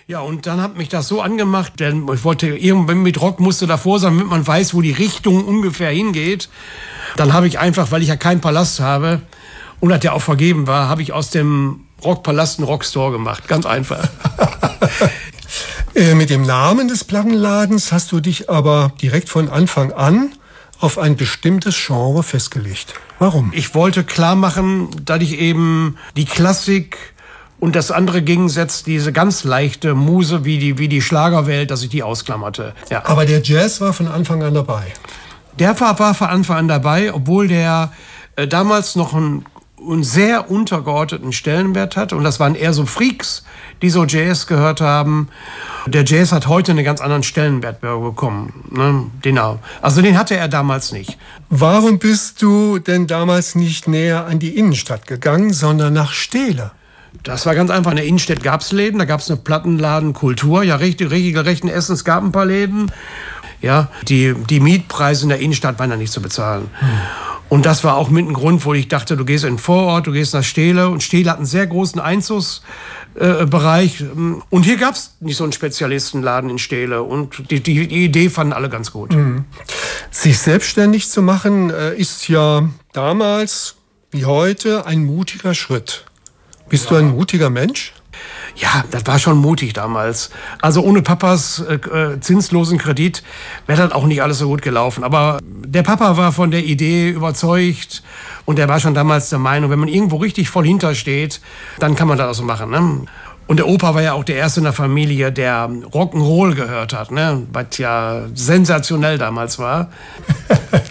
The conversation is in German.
Ja, und dann hat mich das so angemacht, denn ich wollte irgendwann mit Rock musste davor sein, damit man weiß, wo die Richtung ungefähr hingeht. Dann habe ich einfach, weil ich ja keinen Palast habe und das ja auch vergeben war, habe ich aus dem Rockpalast einen Rockstore gemacht. Ganz einfach. Mit dem Namen des Plattenladens hast du dich aber direkt von Anfang an auf ein bestimmtes Genre festgelegt. Warum? Ich wollte klar machen, dass ich eben die Klassik und das andere gegensetzt, diese ganz leichte Muse wie die Schlagerwelt, dass ich die ausklammerte. Ja. Aber der Jazz war von Anfang an dabei. Der war von Anfang an dabei, obwohl der damals noch einen sehr untergeordneten Stellenwert hat. Und das waren eher so Freaks, die so Jazz gehört haben. Der Jazz hat heute einen ganz anderen Stellenwert bekommen. Ne? Also den hatte er damals nicht. Warum bist du denn damals nicht näher an die Innenstadt gegangen, sondern nach Steele? Das war ganz einfach. In der Innenstadt gab es Läden, da gab es eine Plattenladenkultur. Ja, regelrechten Essen, es gab ein paar Läden. Ja, die Mietpreise in der Innenstadt waren ja nicht zu bezahlen. Und das war auch mit ein Grund, wo ich dachte, du gehst in den Vorort, du gehst nach Steele. Und Steele hat einen sehr großen Einzugsbereich. Und hier gab es nicht so einen Spezialistenladen in Steele. Und die Idee fanden alle ganz gut. Sich selbstständig zu machen, ist ja damals wie heute ein mutiger Schritt. Bist du ein mutiger Mensch? Ja, das war schon mutig damals. Also ohne Papas zinslosen Kredit wäre das auch nicht alles so gut gelaufen. Aber der Papa war von der Idee überzeugt und er war schon damals der Meinung, wenn man irgendwo richtig voll hintersteht, dann kann man das auch so machen. Ne? Und der Opa war ja auch der Erste in der Familie, der Rock'n'Roll gehört hat, ne? Was ja sensationell damals war.